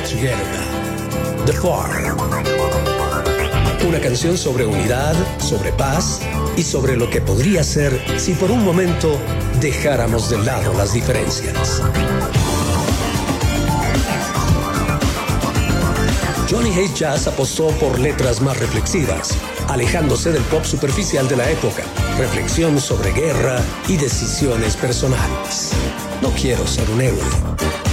Together, The Farm. Una canción sobre unidad, sobre paz y sobre lo que podría ser si por un momento dejáramos de lado las diferencias. Johnny Hates Jazz apostó por letras más reflexivas, alejándose del pop superficial de la época, reflexión sobre guerra y decisiones personales. No quiero ser un héroe,